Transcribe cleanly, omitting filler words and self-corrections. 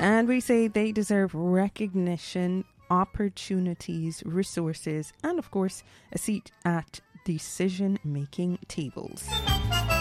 And we say they deserve recognition, opportunities, resources, and of course, a seat at decision-making tables.